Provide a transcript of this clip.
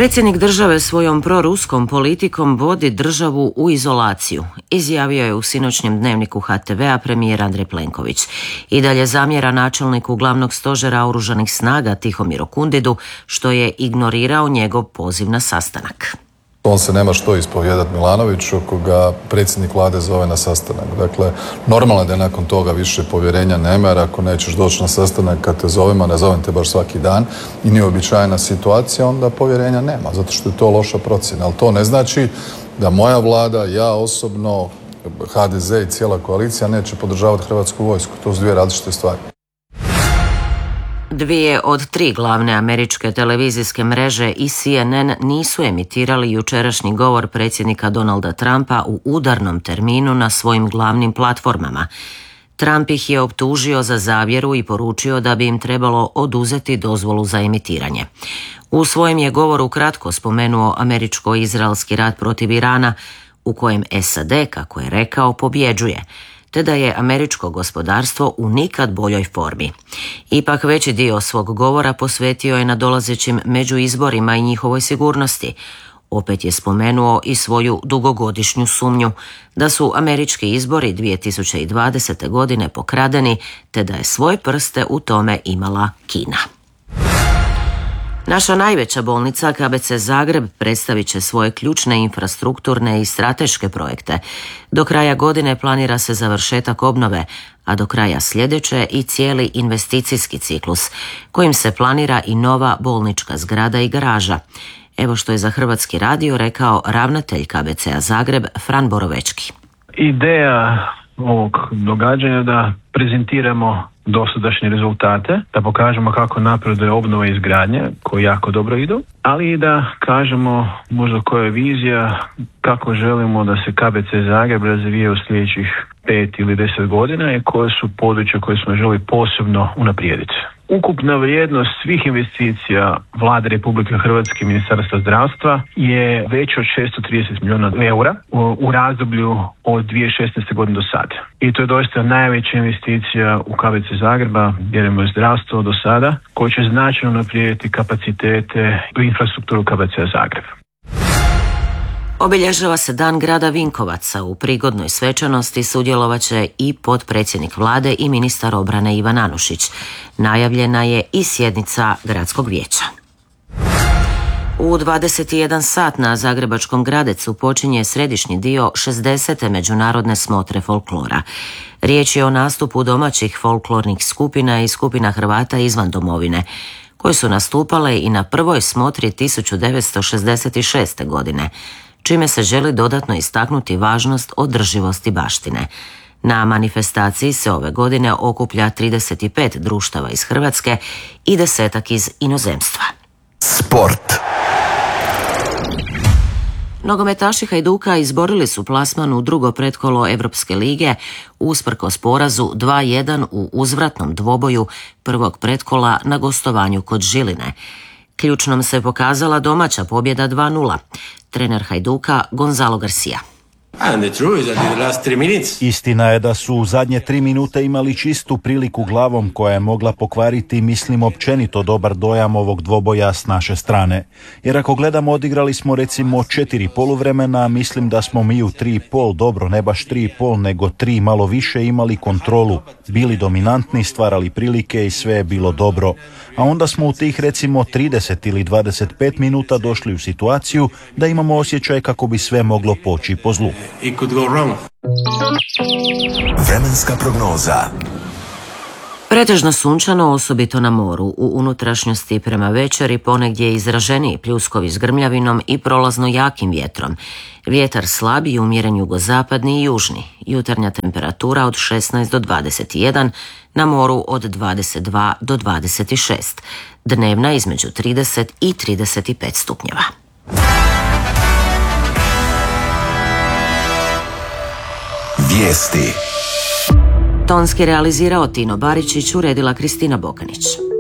Predsjednik države svojom proruskom politikom vodi državu u izolaciju, izjavio je u sinoćnjem dnevniku HTV-a premijer Andrej Plenković. I dalje zamjera načelniku glavnog stožera oružanih snaga Tihomiru Kundidu što je ignorirao njegov poziv na sastanak. On se nema što ispovijedati Milanoviću ako ga predsjednik vlade zove na sastanak. Dakle, normalno je da nakon toga više povjerenja nema, jer ako nećeš doći na sastanak kad te zovem, a ne zovem te baš svaki dan i nije uobičajena situacija, onda povjerenja nema, zato što je to loša procjena. Ali to ne znači da moja vlada, ja osobno, HDZ i cijela koalicija neće podržavati Hrvatsku vojsku. To su dvije različite stvari. 2 od 3 glavne američke televizijske mreže i CNN nisu emitirali jučerašnji govor predsjednika Donalda Trumpa u udarnom terminu na svojim glavnim platformama. Trump ih je optužio za zavjeru i poručio da bi im trebalo oduzeti dozvolu za emitiranje. U svojem je govoru kratko spomenuo američko-izraelski rat protiv Irana, u kojem SAD, kako je rekao, pobjeđuje, te da je američko gospodarstvo u nikad boljoj formi. Ipak veći dio svog govora posvetio je nadolazećim međuizborima i njihovoj sigurnosti. Opet je spomenuo i svoju dugogodišnju sumnju da su američki izbori 2020. godine pokradeni, te da je svoje prste u tome imala Kina. Naša najveća bolnica KBC Zagreb predstavit će svoje ključne infrastrukturne i strateške projekte. Do kraja godine planira se završetak obnove, a do kraja sljedeće i cijeli investicijski ciklus, kojim se planira i nova bolnička zgrada i garaža. Evo što je za Hrvatski radio rekao ravnatelj KBC-a Zagreb Fran Borovečki. Ideja ovog događanja da prezentiramo dosadašnje rezultate, da pokažemo kako napreduje obnova i izgradnja koje jako dobro idu, ali i da kažemo možda koja je vizija kako želimo da se KBC Zagreb razvije u sljedećih 5 ili 10 godina i koje su područja koje smo želi posebno unaprijediti. Ukupna vrijednost svih investicija Vlade Republike Hrvatske i Ministarstva zdravstva je veća od 630 milijuna eura u razdoblju od 2016. godine do sada. I to je doista najveća investicija u KBC Zagreba, vjerujemo je zdravstvo do sada, koja će značajno unaprijediti kapacitete u infrastrukturu KBC Zagreba. Obilježava se Dan grada Vinkovaca. U prigodnoj svečanosti sudjelovat će i potpredsjednik vlade i ministar obrane Ivan Anušić. Najavljena je i sjednica gradskog vijeća. U 21 sat na Zagrebačkom Gradecu počinje središnji dio 60. međunarodne smotre folklora. Riječ je o nastupu domaćih folklornih skupina i skupina Hrvata izvan domovine, koje su nastupale i na prvoj smotri 1966. godine, čime se želi dodatno istaknuti važnost održivosti baštine. Na manifestaciji se ove godine okuplja 35 društava iz Hrvatske i 10 iz inozemstva. Sport. Nogometaši Hajduka izborili su plasman u drugo pretkolo Europske lige usprkos porazu 2:1 u uzvratnom dvoboju prvog pretkola na gostovanju kod Žiline. Ključnom se pokazala domaća pobjeda 2:0. Trener Hajduka Gonzalo Garcia. Istina je da su u zadnje 3 minute imali čistu priliku glavom koja je mogla pokvariti, mislim, općenito dobar dojam ovog dvoboja s naše strane. Jer ako gledamo, odigrali smo recimo 4 poluvremena, mislim da smo mi u 3,5, dobro, ne baš 3,5, nego 3 malo više imali kontrolu. Bili dominantni, stvarali prilike i sve je bilo dobro. A onda smo u tih recimo 30 ili 25 minuta došli u situaciju da imamo osjećaj kako bi sve moglo poći po zlu. Vremenska prognoza. Pretežno sunčano, osobito na moru. U unutrašnjosti prema večeri ponegdje izraženiji pljuskovi s grmljavinom i prolazno jakim vjetrom. Vjetar slab i umjeren jugozapadni i južni. Jutarnja temperatura od 16 do 21, na moru od 22 do 26. Dnevna između 30 i 35 stupnjeva. Vijesti. Tonski realizirao Tino Baričić, uredila Kristina Bokanić.